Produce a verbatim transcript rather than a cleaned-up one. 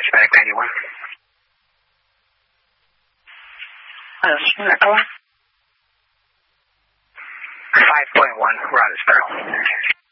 Hispanic ninety-one. Uh, five point one, Roger Sparrow.